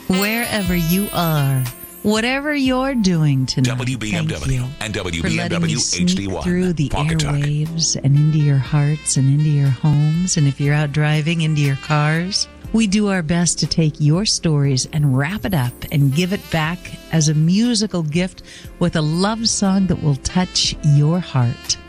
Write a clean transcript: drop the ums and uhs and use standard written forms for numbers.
wherever you are, whatever you're doing tonight. WBMW and for letting me WBMW sneak HD1. through the Pocket Talk. airwaves and into your hearts and into your homes, and if you're out driving, into your cars. We do our best to take your stories and wrap it up and give it back as a musical gift with a love song that will touch your heart.